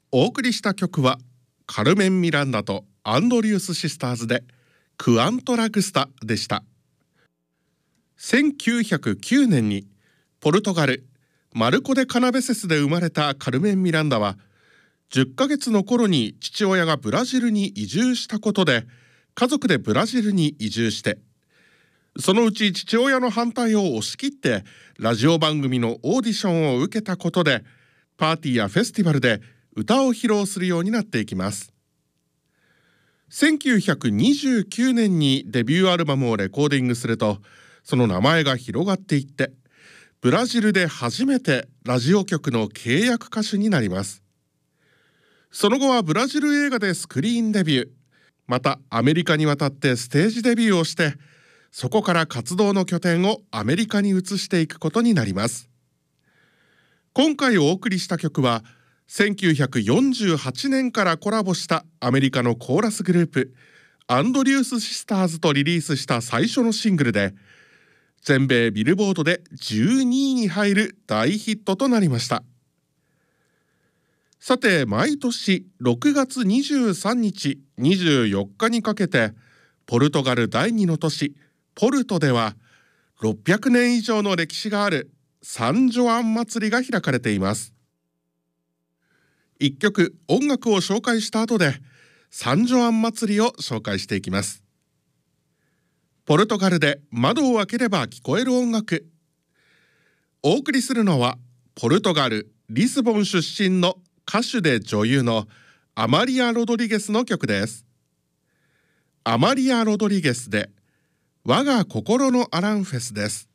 お送りした曲はカルメン・ミランダとアンドリュース・シスターズでクアントラグスタでした。1909年にポルトガルマルコ・デ・カナベセスで生まれたカルメン・ミランダは10ヶ月の頃に父親がブラジルに移住したことで家族でブラジルに移住して、そのうち父親の反対を押し切ってラジオ番組のオーディションを受けたことでパーティーやフェスティバルで歌を披露するようになっていきます。1929年にデビューアルバムをレコーディングするとその名前が広がっていってブラジルで初めてラジオ局の契約歌手になります。その後はブラジル映画でスクリーンデビュー、またアメリカに渡ってステージデビューをして、そこから活動の拠点をアメリカに移していくことになります。今回お送りした曲は1948年からコラボしたアメリカのコーラスグループアンドリュース・シスターズとリリースした最初のシングルで全米ビルボードで12位に入る大ヒットとなりました。さて、毎年6月23日24日にかけてポルトガル第2の都市ポルトでは600年以上の歴史があるサンジョアン祭りが開かれています。一曲音楽を紹介した後でサンジョアン祭りを紹介していきます。ポルトガルで窓を開ければ聞こえる音楽。お送りするのはポルトガル・リスボン出身の歌手で女優のアマリア・ロドリゲスの曲です。アマリア・ロドリゲスで我が心のアランフェスです。